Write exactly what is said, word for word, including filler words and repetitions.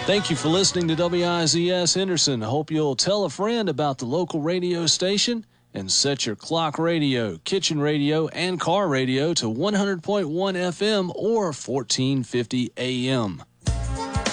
Thank you for listening to W I Z S Henderson. Hope you'll tell a friend about the local radio station and set your clock radio, kitchen radio, and car radio to one hundred point one F M or fourteen fifty A M.